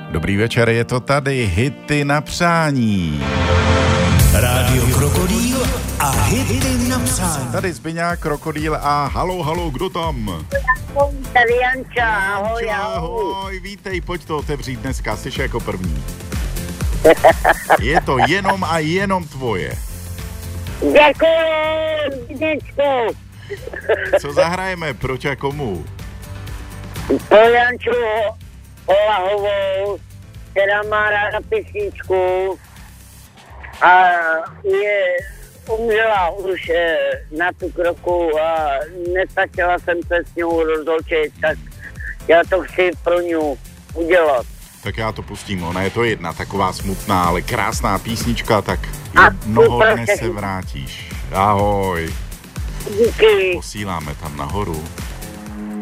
Dobrý večer, je to tady, hity na přání. Rádio Krokodýl a hity na přání. Tady Zbyňák, Krokodýl a halo, kdo tam? Tady Janča, ahoj. Ahoj, vítej, pojď to otevřít dneska, jsi jako první. Je to jenom a jenom tvoje. Děkuji, Zbyňečko. Co zahrajeme, proč a komu? Po Janču Olahovou, která má ráda písničku a umřela už na tu kroku a nestačila jsem se s ňou rozloučit, tak já to chci pro ňu udělat. Tak já to pustím, ona je to jedna taková smutná, ale krásná písnička, tak mnoho dnes se vrátíš. Ahoj. Díky. Posíláme tam nahoru.